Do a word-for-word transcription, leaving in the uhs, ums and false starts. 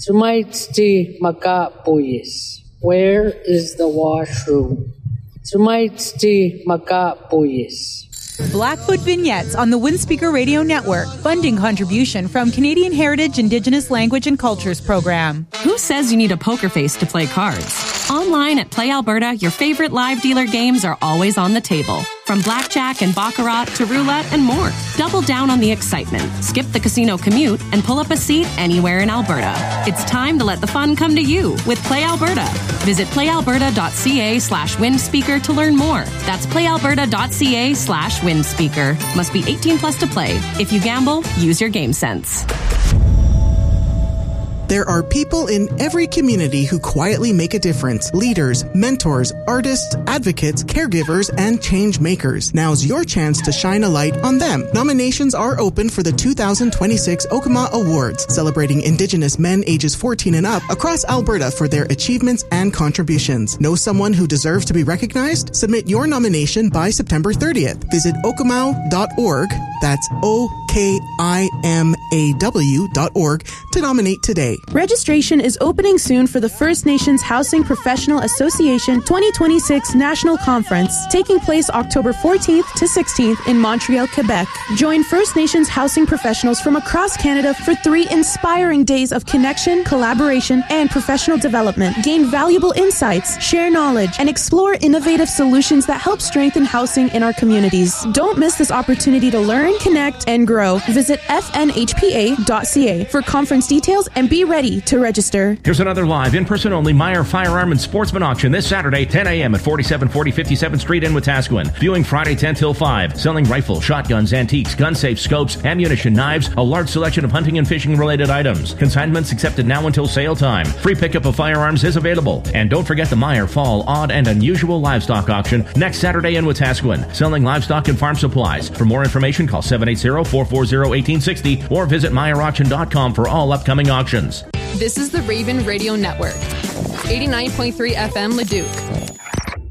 Tumaitsti makapuyis. Where is the washroom? Tumaitsti makapuyis. Blackfoot Vignettes on the Windspeaker Radio Network. Funding contribution from Canadian Heritage Indigenous Language and Cultures Program. Who says you need a poker face to play cards? Online at Play Alberta, your favorite live dealer games are always on the table. From blackjack and baccarat to roulette and more. Double down on the excitement. Skip the casino commute and pull up a seat anywhere in Alberta. It's time to let the fun come to you with Play Alberta. Visit playalberta.ca slash windspeaker to learn more. That's playalberta.ca slash windspeaker. Must be eighteen plus to play. If you gamble, use your game sense. There are people in every community who quietly make a difference. Leaders, mentors, artists, advocates, caregivers, and change makers. Now's your chance to shine a light on them. Nominations are open for the two thousand twenty-six Okama Awards, celebrating Indigenous men ages fourteen and up across Alberta for their achievements and contributions. Know someone who deserves to be recognized? Submit your nomination by September thirtieth. Visit okamau dot org, that's O K I M A W dot org, to nominate today. Registration is opening soon for the First Nations Housing Professional Association twenty twenty-six National Conference, taking place October fourteenth to sixteenth in Montreal, Quebec. Join First Nations housing professionals from across Canada for three inspiring days of connection, collaboration, and professional development. Gain valuable insights, share knowledge, and explore innovative solutions that help strengthen housing in our communities. Don't miss this opportunity to learn, connect, and grow. Visit f n h p a dot c a for conference details and be ready to register. Here's another live, in-person only Meyer Firearm and Sportsman auction this Saturday, ten a.m. at forty-seven forty fifty-seventh Street in Wetaskiwin. Viewing Friday ten till five. Selling rifles, shotguns, antiques, gun safes, scopes, ammunition, knives, a large selection of hunting and fishing related items. Consignments accepted now until sale time. Free pickup of firearms is available. And don't forget the Meyer Fall Odd and Unusual Livestock Auction next Saturday in Wetaskiwin. Selling livestock and farm supplies. For more information, call seven eight zero, four four zero, one eight six zero or visit meyer auction dot com for all upcoming auctions. This is the Raven Radio Network, eighty-nine point three F M Leduc.